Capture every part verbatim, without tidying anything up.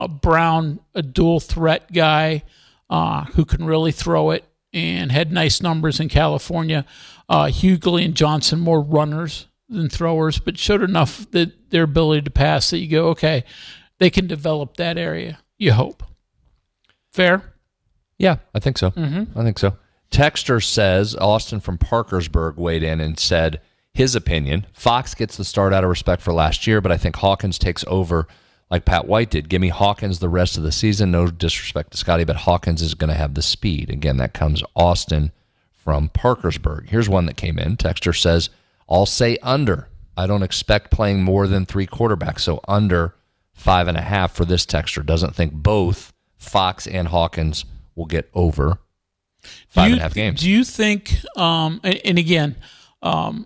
a Brown, a dual threat guy uh, who can really throw it and had nice numbers in California. Uh, Hughley and Johnson, more runners than throwers, but showed enough that their ability to pass that you go, okay, they can develop that area, you hope. Fair? Yeah, I think so. Mm-hmm. I think so. Texter says, Austin from Parkersburg weighed in and said his opinion, Fox gets the start out of respect for last year, but I think Hawkins takes over like Pat White did. Give me Hawkins the rest of the season. No disrespect to Scotty, but Hawkins is going to have the speed. Again, that comes Austin from Parkersburg. Here's one that came in. Texter says, I'll say under. I don't expect playing more than three quarterbacks, so under five and a half for this texter. Doesn't think both Fox and Hawkins will get over five you, and a half games. Do you think, um, and, and again, um,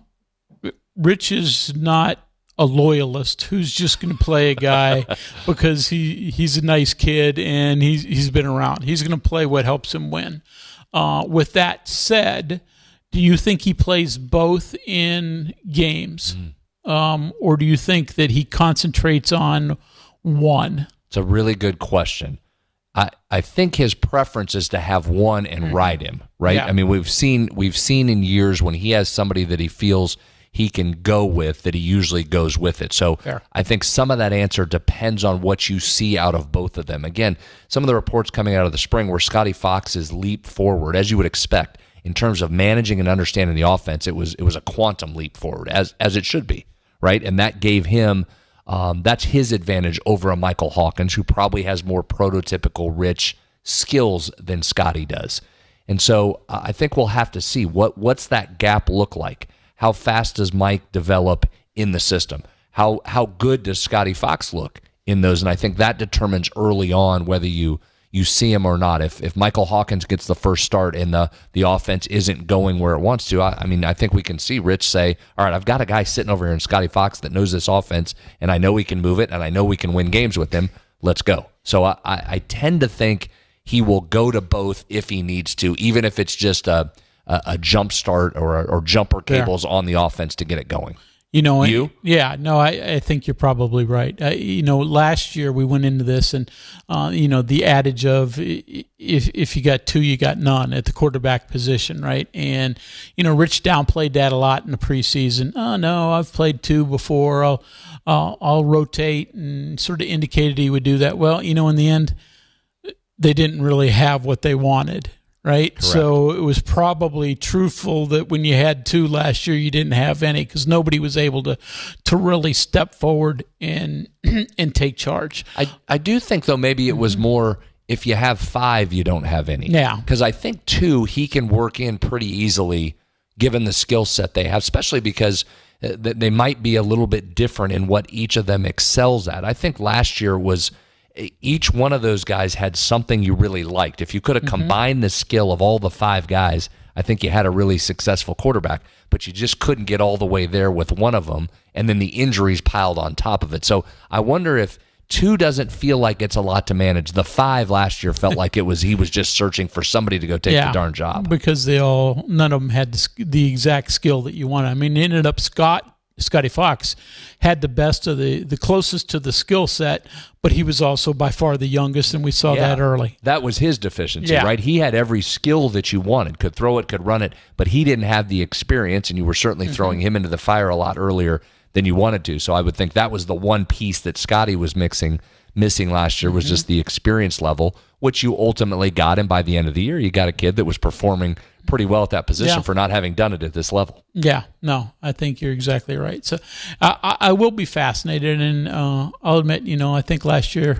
Rich is not a loyalist who's just going to play a guy because he, he's a nice kid and he's, he's been around. He's going to play what helps him win. Uh, with that said, do you think he plays both in games? Mm. Um, or do you think that he concentrates on one? It's a really good question. I, I think his preference is to have one and mm-hmm. ride him, right? Yeah. I mean, we've seen we've seen in years when he has somebody that he feels he can go with, that he usually goes with it. So Fair. I think some of that answer depends on what you see out of both of them. Again, some of the reports coming out of the spring where Scotty Fox's leap forward, as you would expect, in terms of managing and understanding the offense, it was it was a quantum leap forward, as as it should be, right? And that gave him, um, that's his advantage over a Michael Hawkins, who probably has more prototypical Rich skills than Scotty does. And so uh, I think we'll have to see what what's that gap look like. How fast does Mike develop in the system? How how good does Scotty Fox look in those? And I think that determines early on whether you you see him or not. If if Michael Hawkins gets the first start and the, the offense isn't going where it wants to, I, I mean, I think we can see Rich say, all right, I've got a guy sitting over here in Scotty Fox that knows this offense, and I know we can move it, and I know we can win games with him. Let's go. So I, I, I tend to think he will go to both if he needs to, even if it's just a a, a jump start or or jumper cables yeah. on the offense to get it going. You know, you? Yeah, no, I, I think you're probably right. Uh, you know, last year we went into this and, uh, you know, the adage of if if you got two, you got none at the quarterback position, right? And, you know, Rich downplayed that a lot in the preseason. Oh, no, I've played two before. I'll, uh, I'll rotate, and sort of indicated he would do that. Well, you know, in the end, they didn't really have what they wanted. Right. Correct. So it was probably truthful that when you had two last year, you didn't have any because nobody was able to to really step forward and and take charge. I, I do think, though, maybe it was more if you have five, you don't have any. Yeah. Because I think two, he can work in pretty easily given the skill set they have, especially because they might be a little bit different in what each of them excels at. I think last year was each one of those guys had something you really liked. If you could have mm-hmm. combined the skill of all the five guys, I think you had a really successful quarterback, but you just couldn't get all the way there with one of them, and then the injuries piled on top of it. So I wonder if two doesn't feel like it's a lot to manage. The five last year felt like it was he was just searching for somebody to go take yeah, the darn job. Because they all, none of them had the, the exact skill that you wanted. I mean, it ended up Scott Scotty Fox had the best of the, the closest to the skill set, but he was also by far the youngest, and we saw yeah, that early. That was his deficiency, yeah. right? He had every skill that you wanted, could throw it, could run it, but he didn't have the experience, and you were certainly mm-hmm. throwing him into the fire a lot earlier than you wanted to. So I would think that was the one piece that Scotty was mixing, missing last year was mm-hmm. just the experience level, which you ultimately got, and by the end of the year, you got a kid that was performing pretty well at that position yeah. for not having done it at this level. Yeah, no, I think you're exactly right. So I, I will be fascinated, and uh, I'll admit, you know, I think last year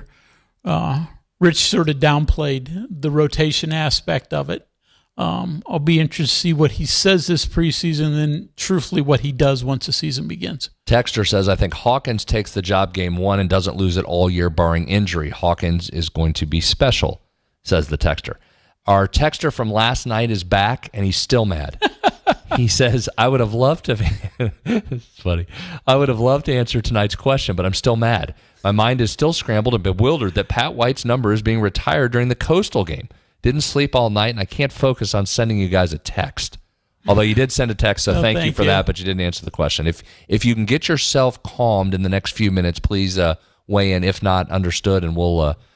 uh, Rich sort of downplayed the rotation aspect of it. Um, I'll be interested to see what he says this preseason, and then truthfully what he does once the season begins. Texter says, I think Hawkins takes the job game one and doesn't lose it all year barring injury. Hawkins is going to be special, says the texter. Our texter from last night is back, and he's still mad. He says, I would have loved to it's funny. I would have loved to answer tonight's question, but I'm still mad. My mind is still scrambled and bewildered that Pat White's number is being retired during the Coastal game. Didn't sleep all night, and I can't focus on sending you guys a text. Although you did send a text, so oh, thank, thank you for you. that, but you didn't answer the question. If if you can get yourself calmed in the next few minutes, please uh, weigh in. If not, understood, and we'll uh,